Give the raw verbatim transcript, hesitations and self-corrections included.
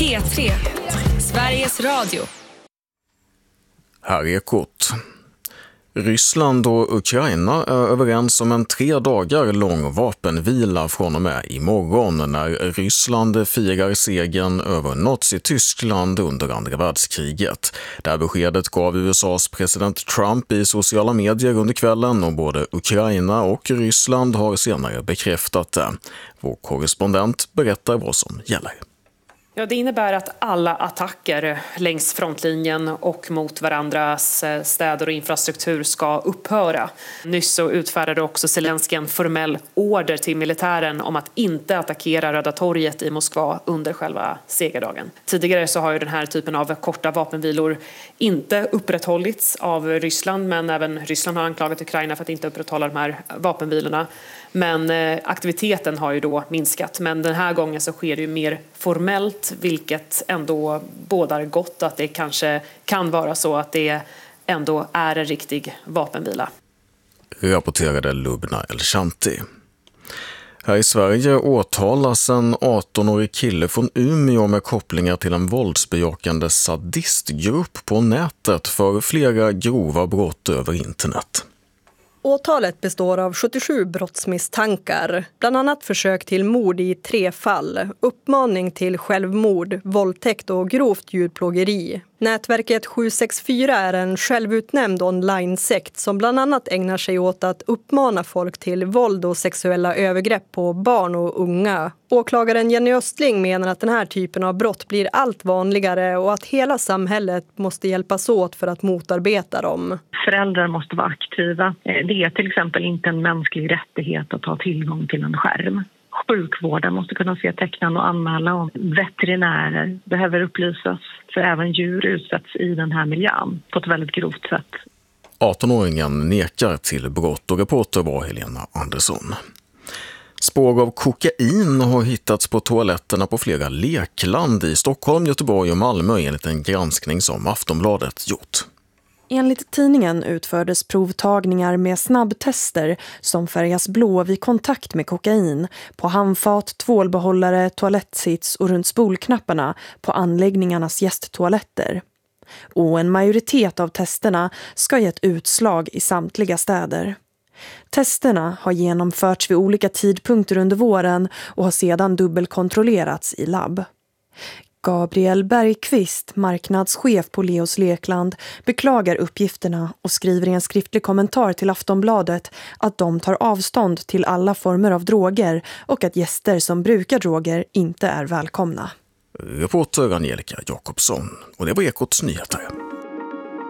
P tre, Sveriges Radio. Här är Ekot. Ryssland och Ukraina är överens om en tre dagar lång vapenvila från och med imorgon när Ryssland firar segern över Nazityskland under andra världskriget. Det här beskedet gav U S A:s president Trump i sociala medier under kvällen och både Ukraina och Ryssland har senare bekräftat det. Vår korrespondent berättar vad som gäller. Ja, det innebär att alla attacker längs frontlinjen och mot varandras städer och infrastruktur ska upphöra. Nyss så utfärdade också Zelenskyj en formell order till militären om att inte attackera Röda torget i Moskva under själva segerdagen. Tidigare så har ju den här typen av korta vapenvilor inte upprätthållits av Ryssland, men även Ryssland har anklagat Ukraina för att inte upprätthålla de här vapenvilorna. Men aktiviteten har ju då minskat, men den här gången så sker det ju mer formellt, vilket ändå bådar gott att det kanske kan vara så att det ändå är en riktig vapenvila. Rapporterade Lubna El-Shanti. Här i Sverige åtalas en arton-årig kille från Umeå med kopplingar till en våldsbejakande sadistgrupp på nätet för flera grova brott över internet. Åtalet består av sjuttiosju brottsmisstankar, bland annat försök till mord i tre fall, uppmaning till självmord, våldtäkt och grovt djurplågeri. Nätverket sju sex fyra är en självutnämnd online-sekt som bland annat ägnar sig åt att uppmana folk till våld och sexuella övergrepp på barn och unga. Åklagaren Jenny Östling menar att den här typen av brott blir allt vanligare och att hela samhället måste hjälpas åt för att motarbeta dem. Föräldrar måste vara aktiva. Det är till exempel inte en mänsklig rättighet att ha tillgång till en skärm. Sjukvården måste kunna se tecknen och anmäla om veterinärer behöver upplysas, för även djur utsätts i den här miljön på ett väldigt grovt sätt. arton-åringen nekar till brott och reporter var Helena Andersson. Spår av kokain har hittats på toaletterna på flera lekland i Stockholm, Göteborg och Malmö enligt en granskning som Aftonbladet gjort. Enligt tidningen utfördes provtagningar med snabbtester som färgas blå vid kontakt med kokain på handfat, tvålbehållare, toalettsits och runt spolknapparna på anläggningarnas gästtoaletter. Och en majoritet av testerna ska ge ett utslag i samtliga städer. Testerna har genomförts vid olika tidpunkter under våren och har sedan dubbelkontrollerats i labb. Gabriel Bergqvist, marknadschef på Leos Lekland, beklagar uppgifterna och skriver i en skriftlig kommentar till Aftonbladet att de tar avstånd till alla former av droger och att gäster som brukar droger inte är välkomna. Reporter Angelica Jakobsson, och det var Ekots nyheter.